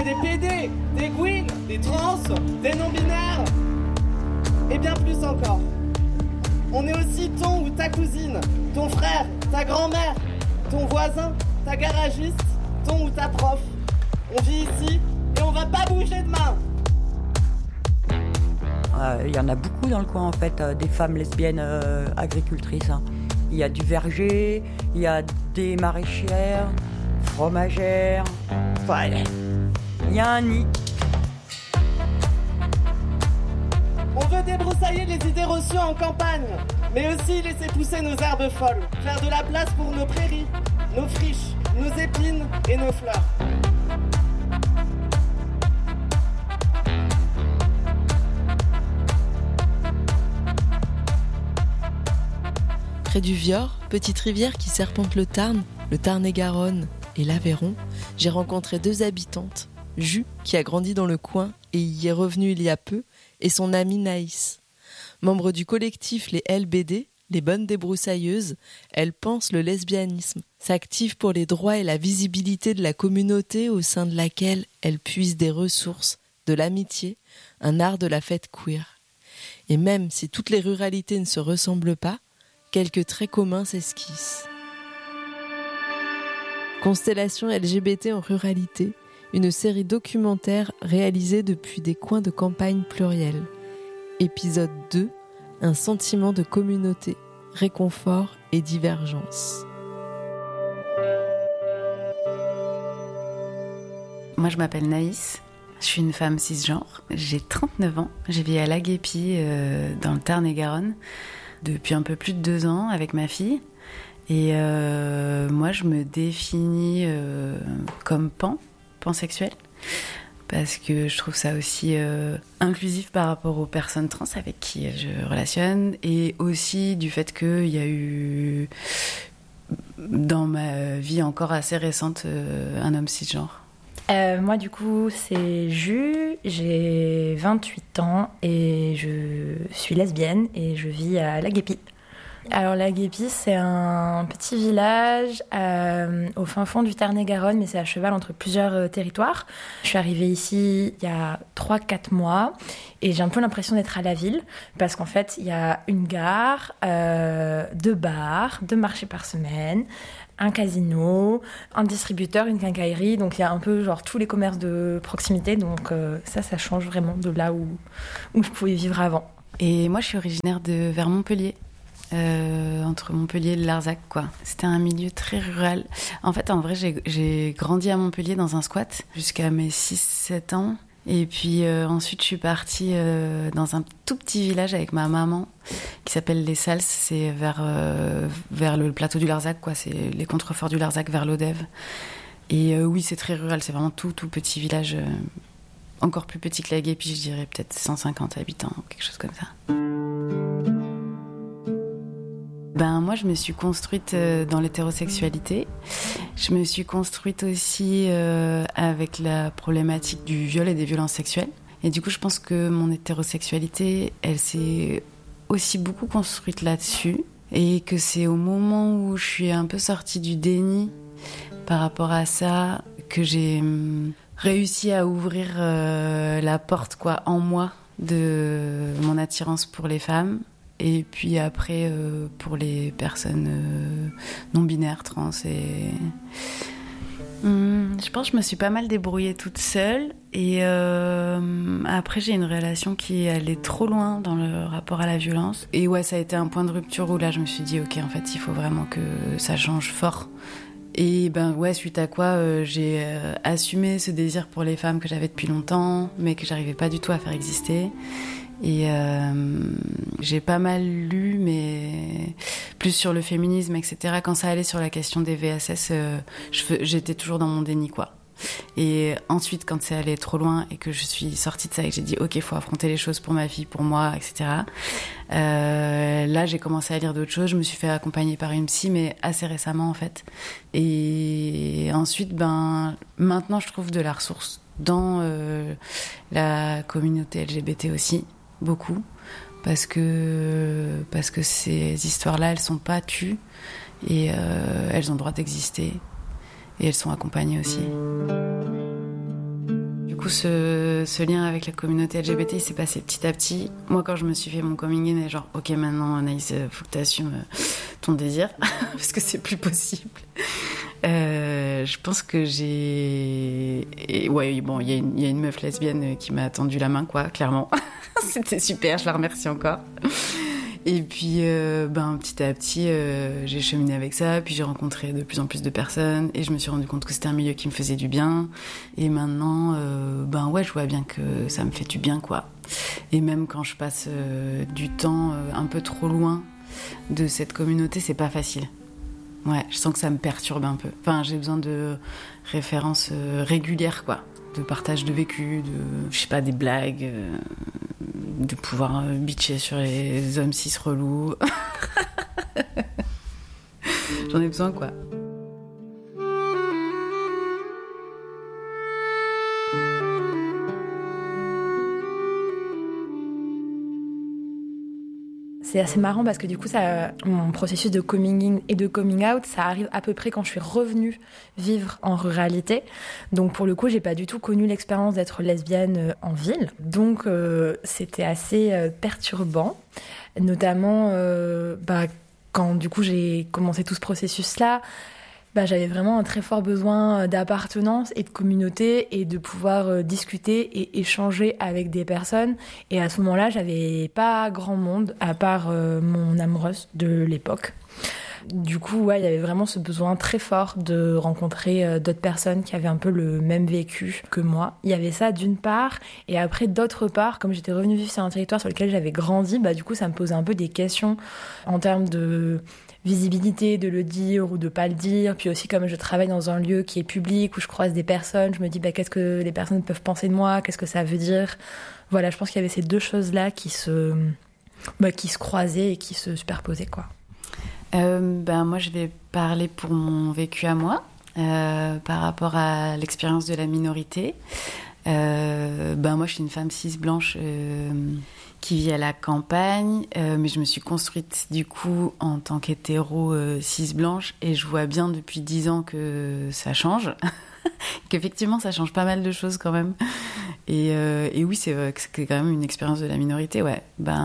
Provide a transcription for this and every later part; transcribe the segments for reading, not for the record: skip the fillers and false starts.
des PD, des gouines, des trans, des non-binaires, et bien plus encore. On est aussi ton ou ta cousine, ton frère, ta grand-mère, ton voisin, ta garagiste, ton ou ta prof. On vit ici et on va pas bouger demain. Il y en a beaucoup dans le coin en fait, des femmes lesbiennes agricultrices. Il y a du verger, il y a des maraîchères, fromagères. Enfin, il y a un nid. On veut débroussailler les idées reçues en campagne, mais aussi laisser pousser nos herbes folles, faire de la place pour nos prairies, nos friches, nos épines et nos fleurs. Près du Vior, petite rivière qui serpente le Tarn-et-Garonne et l'Aveyron, j'ai rencontré 2 habitantes, Ju, qui a grandi dans le coin et y est revenue il y a peu, et son amie Naïs. Membre du collectif les LBD, les bonnes débroussailleuses, elle pense le lesbianisme, s'active pour les droits et la visibilité de la communauté au sein de laquelle elle puise des ressources, de l'amitié, un art de la fête queer. Et même si toutes les ruralités ne se ressemblent pas, quelques traits communs s'esquissent. Constellation LGBT en ruralité, une série documentaire réalisée depuis des coins de campagne pluriels. Épisode 2, un sentiment de communauté, réconfort et divergence. Moi, je m'appelle Naïs. Je suis une femme cisgenre. J'ai 39 ans. Je vis à La Guépie, dans le Tarn-et-Garonne, depuis un peu plus de 2 ans avec ma fille. Et moi, je me définis comme pansexuelle, parce que je trouve ça aussi inclusif par rapport aux personnes trans avec qui je relationne, et aussi du fait qu'il y a eu, dans ma vie encore assez récente, un homme cisgenre. Moi, du coup, c'est Ju, j'ai 28 ans et je suis lesbienne et je vis à La Guépie. Alors, La Guépie, c'est un petit village au fin fond du Tarn-et-Garonne, mais c'est à cheval entre plusieurs territoires. Je suis arrivée ici il y a 3-4 mois et j'ai un peu l'impression d'être à la ville parce qu'en fait, il y a une gare, 2 bars, 2 marchés par semaine, un casino, un distributeur, une quincaillerie. Donc, il y a un peu genre tous les commerces de proximité. Donc, ça change vraiment de là où je pouvais vivre avant. Et moi, je suis originaire vers Montpellier. Entre Montpellier et le Larzac, quoi. C'était un milieu très rural. En fait, en vrai, j'ai grandi à Montpellier dans un squat jusqu'à mes 6-7 ans. Et puis ensuite, je suis partie dans un tout petit village avec ma maman qui s'appelle Les Salses. C'est vers le plateau du Larzac, quoi. C'est les contreforts du Larzac vers l'Odève. Et oui, c'est très rural. C'est vraiment tout petit village. Encore plus petit que La Guépie, je dirais peut-être 150 habitants, quelque chose comme ça. Moi, je me suis construite dans l'hétérosexualité. Je me suis construite aussi avec la problématique du viol et des violences sexuelles. Et du coup, je pense que mon hétérosexualité, elle s'est aussi beaucoup construite là-dessus. Et que c'est au moment où je suis un peu sortie du déni par rapport à ça que j'ai réussi à ouvrir la porte, quoi, en moi de mon attirance pour les femmes. Et puis après, pour les personnes non-binaires, trans, et je pense que je me suis pas mal débrouillée toute seule. Et après, j'ai une relation qui allait trop loin dans le rapport à la violence. Et ouais, ça a été un point de rupture où là, je me suis dit, ok, en fait, il faut vraiment que ça change fort. Et ouais, suite à quoi, j'ai assumé ce désir pour les femmes que j'avais depuis longtemps, mais que j'arrivais pas du tout à faire exister. Et j'ai pas mal lu, mais plus sur le féminisme, etc. Quand ça allait sur la question des VSS, j'étais toujours dans mon déni, quoi. Et ensuite, quand c'est allé trop loin et que je suis sortie de ça et que j'ai dit « Ok, faut affronter les choses pour ma fille, pour moi, etc. » Là, j'ai commencé à lire d'autres choses. Je me suis fait accompagner par une psy, mais assez récemment, en fait. Et ensuite, maintenant, je trouve de la ressource dans la communauté LGBT aussi. Beaucoup, parce que ces histoires-là, elles sont pas tues et elles ont le droit d'exister et elles sont accompagnées aussi. coup, ce lien avec la communauté LGBT, il s'est passé petit à petit. Moi, quand je me suis fait mon coming in, genre, ok, maintenant, Anaïs, faut que tu assumes ton désir, parce que c'est plus possible. Je pense que ouais, bon, il y a une meuf lesbienne qui m'a tendu la main, quoi, clairement. C'était super, je la remercie encore. Et puis, petit à petit, j'ai cheminé avec ça, puis j'ai rencontré de plus en plus de personnes, et je me suis rendu compte que c'était un milieu qui me faisait du bien. Et maintenant, je vois bien que ça me fait du bien, quoi. Et même quand je passe du temps un peu trop loin de cette communauté, c'est pas facile. Ouais, je sens que ça me perturbe un peu. Enfin, j'ai besoin de références régulières, quoi. De partage de vécu, des blagues, de pouvoir bitcher sur les hommes cis relous. J'en ai besoin, quoi. C'est assez marrant parce que du coup, mon processus de coming in et de coming out, ça arrive à peu près quand je suis revenue vivre en ruralité. Donc pour le coup, j'ai pas du tout connu l'expérience d'être lesbienne en ville. Donc c'était assez perturbant, notamment quand du coup j'ai commencé tout ce processus-là. J'avais vraiment un très fort besoin d'appartenance et de communauté et de pouvoir discuter et échanger avec des personnes. Et à ce moment-là, j'avais pas grand monde à part mon amoureuse de l'époque. Du coup, il y avait vraiment ce besoin très fort de rencontrer d'autres personnes qui avaient un peu le même vécu que moi. Il y avait ça d'une part, et après d'autre part, comme j'étais revenue vivre sur un territoire sur lequel j'avais grandi, du coup ça me posait un peu des questions en termes de visibilité, de le dire ou de pas le dire. Puis aussi, comme je travaille dans un lieu qui est public, où je croise des personnes, je me dis qu'est-ce que les personnes peuvent penser de moi, qu'est-ce que ça veut dire. Voilà, je pense qu'il y avait ces deux choses-là qui se croisaient et qui se superposaient, quoi. Moi, je vais parler pour mon vécu à moi, par rapport à l'expérience de la minorité. Moi, je suis une femme cis blanche qui vit à la campagne, mais je me suis construite du coup en tant qu'hétéro cis blanche, et je vois bien depuis 10 ans que ça change, qu'effectivement ça change pas mal de choses quand même. Et oui, c'est quand même une expérience de la minorité, ouais.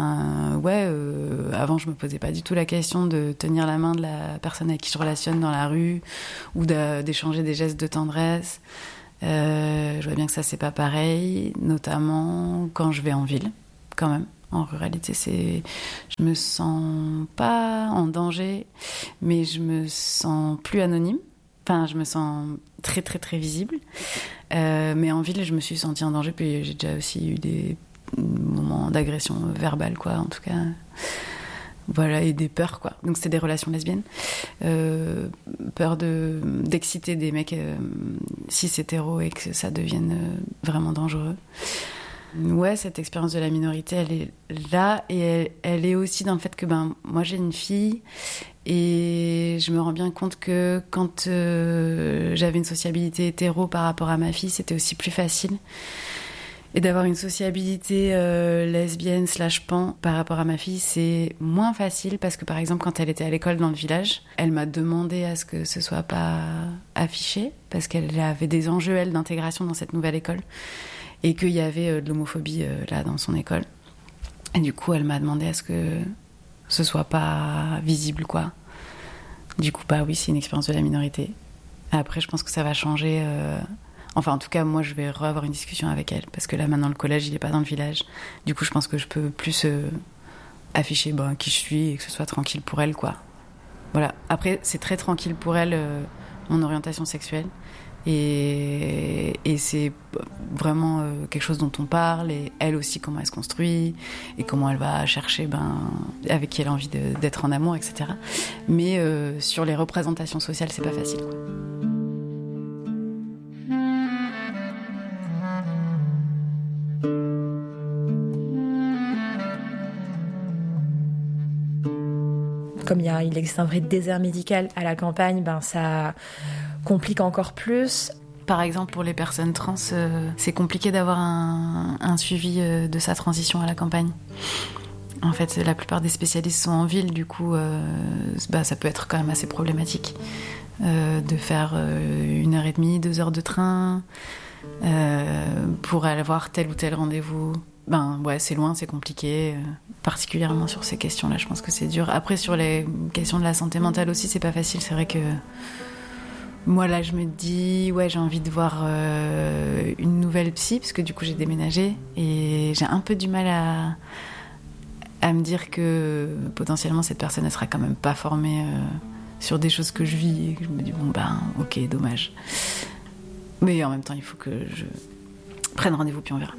Avant je me posais pas du tout la question de tenir la main de la personne avec qui je relationne dans la rue, ou d'échanger des gestes de tendresse. Je vois bien que ça c'est pas pareil, notamment quand je vais en ville, quand même. En ruralité, je me sens pas en danger, mais je me sens plus anonyme. Enfin, je me sens très très très visible. Mais en ville, je me suis sentie en danger, puis j'ai déjà aussi eu des moments d'agression verbale, quoi, en tout cas. Voilà, et des peurs, quoi. Donc c'était des relations lesbiennes. Peur d'exciter des mecs cis hétéros et que ça devienne vraiment dangereux. Ouais, cette expérience de la minorité, elle est là, et elle est aussi dans le fait que moi j'ai une fille, et je me rends bien compte que quand j'avais une sociabilité hétéro par rapport à ma fille, c'était aussi plus facile. Et d'avoir une sociabilité lesbienne / pan par rapport à ma fille, c'est moins facile, parce que par exemple, quand elle était à l'école dans le village, elle m'a demandé à ce que ce soit pas affiché, parce qu'elle avait des enjeux, elle, d'intégration dans cette nouvelle école, et qu'il y avait de l'homophobie là dans son école. Et du coup, elle m'a demandé à ce que ce soit pas visible, quoi. Du coup, oui, c'est une expérience de la minorité. Après, je pense que ça va changer. Enfin, en tout cas, moi, je vais avoir une discussion avec elle, parce que là, maintenant, le collège, il est pas dans le village. Du coup, je pense que je peux plus afficher qui je suis, et que ce soit tranquille pour elle, quoi. Voilà. Après, c'est très tranquille pour elle, mon orientation sexuelle. Et c'est vraiment quelque chose dont on parle, et elle aussi, comment elle se construit, et comment elle va chercher avec qui elle a envie d'être en amour, etc. Mais sur les représentations sociales, c'est pas facile, quoi. Comme il existe un vrai désert médical à la campagne, ça complique encore plus. Par exemple, pour les personnes trans, c'est compliqué d'avoir un suivi de sa transition à la campagne. En fait, la plupart des spécialistes sont en ville, du coup, ça peut être quand même assez problématique de faire 1h30, 2 heures de train. pour aller voir tel ou tel rendez-vous. C'est loin, c'est compliqué, particulièrement sur ces questions-là, je pense que c'est dur. Après, sur les questions de la santé mentale aussi, c'est pas facile. C'est vrai que moi, là, je me dis, j'ai envie de voir une nouvelle psy, parce que du coup, j'ai déménagé, et j'ai un peu du mal à me dire que potentiellement, cette personne, elle sera quand même pas formée sur des choses que je vis, et que je me dis, ok, dommage. Mais en même temps, il faut que je prenne rendez-vous, puis on verra.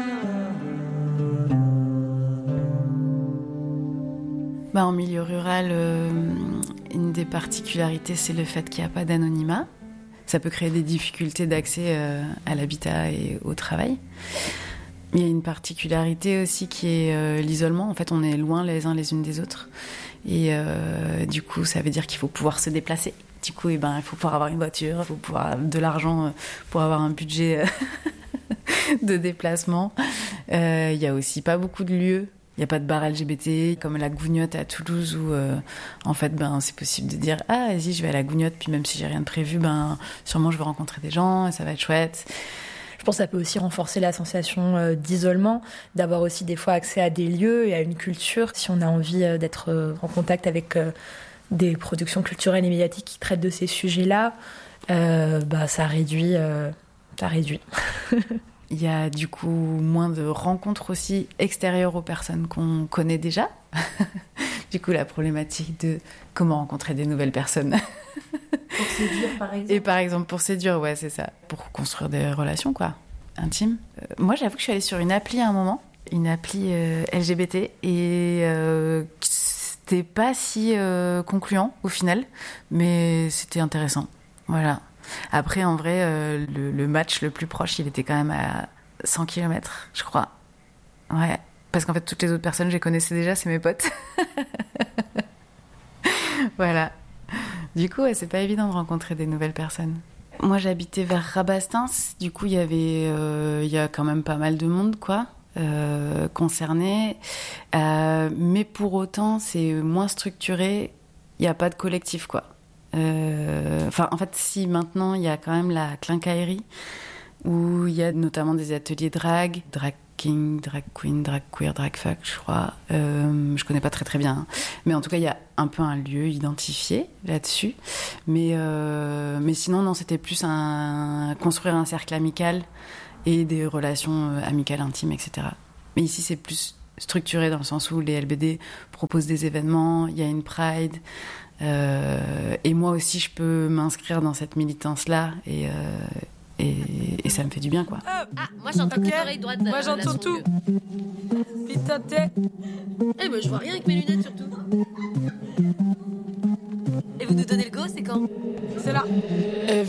En milieu rural, une des particularités, c'est le fait qu'il n'y a pas d'anonymat. Ça peut créer des difficultés d'accès à l'habitat et au travail. Il y a une particularité aussi qui est l'isolement. En fait, on est loin les uns les unes des autres. Et du coup, ça veut dire qu'il faut pouvoir se déplacer. Du coup, il faut pouvoir avoir une voiture, il faut pouvoir avoir de l'argent pour avoir un budget de déplacement. Il y a aussi pas beaucoup de lieux. Il n'y a pas de bar LGBT, comme la Gougnotte à Toulouse, où en fait, c'est possible de dire « Ah, vas-y, je vais à la Gougnotte, puis même si j'ai rien de prévu, sûrement je vais rencontrer des gens, et ça va être chouette. » Je pense que ça peut aussi renforcer la sensation d'isolement, d'avoir aussi des fois accès à des lieux et à une culture. Si on a envie d'être en contact avec des productions culturelles et médiatiques qui traitent de ces sujets-là, ça réduit. Il y a du coup moins de rencontres aussi extérieures aux personnes qu'on connaît déjà. Du coup, la problématique de comment rencontrer des nouvelles personnes. Pour séduire, par exemple. Et par exemple, pour séduire, c'est ça. Pour construire des relations, intimes. Moi, j'avoue que je suis allée sur une appli à un moment, une appli LGBT, et c'était pas si concluant au final, mais c'était intéressant. Voilà. Après, en vrai, le match le plus proche, il était quand même à 100 km, je crois. Ouais, parce qu'en fait, toutes les autres personnes, je les connaissais déjà, c'est mes potes. Voilà. Du coup, c'est pas évident de rencontrer des nouvelles personnes. Moi, j'habitais vers Rabastens. Du coup, il y a quand même pas mal de monde, concerné. Mais pour autant, c'est moins structuré. Il n'y a pas de collectif, en fait, si maintenant il y a quand même la Quincaillerie où il y a notamment des ateliers drag king, drag queen, drag queer, drag fuck, je crois. Je connais pas très très bien, mais en tout cas il y a un peu un lieu identifié là-dessus. Mais sinon non, c'était plus construire un cercle amical et des relations amicales intimes, etc. Mais ici c'est plus structuré dans le sens où les LBD proposent des événements, il y a une Pride. Et moi aussi je peux m'inscrire dans cette militance-là et ça me fait du bien, moi j'entends que l'oreille droite. Moi j'entends tout. Putain t'es. Je vois rien avec mes lunettes surtout. Et vous nous donnez le go, c'est quand ? C'est là.